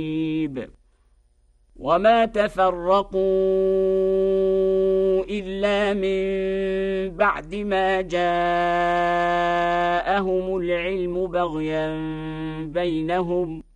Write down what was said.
وما تفرقوا إلا من بعد ما جاءهم العلم بغيا بينهم